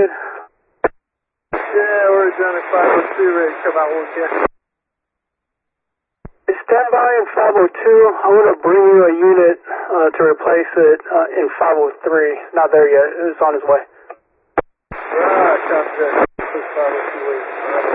unit? Yeah, we're down at 502, ready to come out with you. Stand by in 502. I want to bring you a unit to replace it in 503. Not there yet. It's on its way. Right, sounds good. 502.